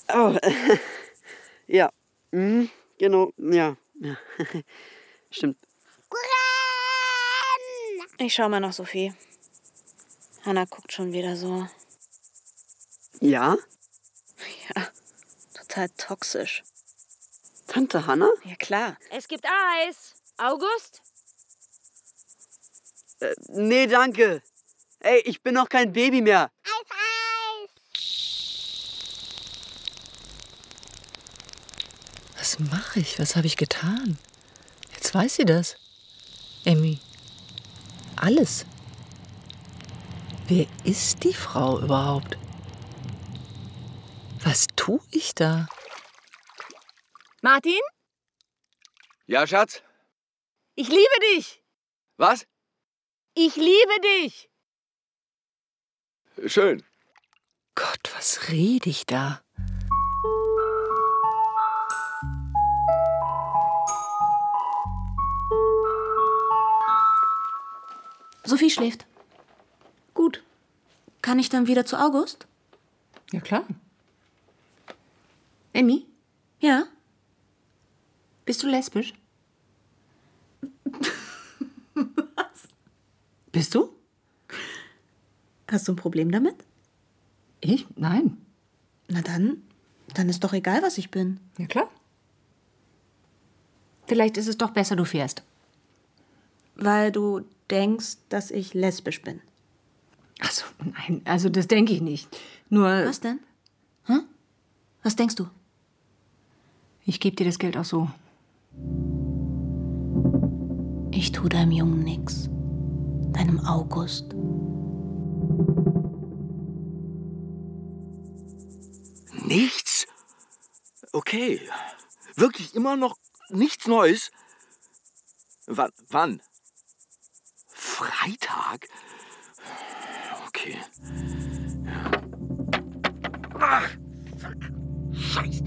Oh, ja. Mhm, genau, ja. Ja. Stimmt. Ich schau mal nach Sophie. Hanna guckt schon wieder so. Ja? Ja, total toxisch. Tante Hanna? Ja, klar. Es gibt Eis. August? Nee, danke. Ey, ich bin noch kein Baby mehr. Was mache ich? Was habe ich getan? Jetzt weiß sie das. Emmy. Alles. Wer ist die Frau überhaupt? Was tue ich da? Martin? Ja, Schatz? Ich liebe dich. Was? Ich liebe dich. Schön. Gott, was rede ich da? Sophie schläft. Gut. Kann ich dann wieder zu August? Ja, klar. Emmy? Ja? Bist du lesbisch? Was? Bist du? Hast du ein Problem damit? Ich? Nein. Na dann ist doch egal, was ich bin. Ja, klar. Vielleicht ist es doch besser, du fährst. Weil du denkst, dass ich lesbisch bin. Ach so, nein, also das denke ich nicht. Nur, Was denn? Hm? Was denkst du? ich gebe dir das Geld auch so. Ich tu deinem Jungen nix. Deinem August. Nichts? Okay. Wirklich immer noch nichts Neues? Wann? Freitag? Okay. Ja. Ach, fuck. Scheiße.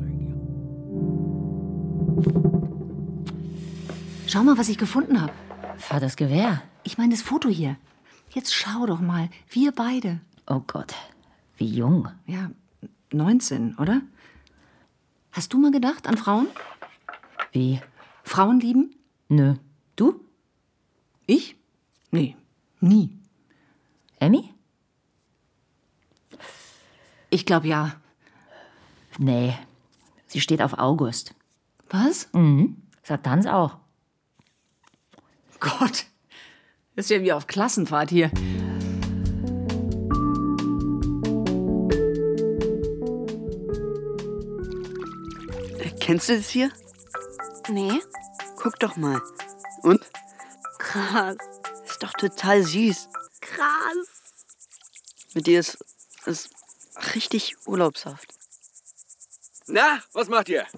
Schau mal, was ich gefunden habe. Vaters Gewehr. Ich meine das Foto hier. Jetzt schau doch mal. Wir beide. Oh Gott, wie jung. Ja, 19, oder? Hast du mal gedacht an Frauen? Wie? Frauen lieben? Nö. Du? Ich? Nee, nie. Emmy? Ich glaube ja. Nee. Sie steht auf August. Was? Mhm. Sagt Tanz auch. Gott. Das ist ja wie auf Klassenfahrt hier. Kennst du das hier? Nee. Guck doch mal. Und? Krass. Ist doch total süß. Krass. Mit dir ist richtig urlaubshaft. Na, was macht ihr?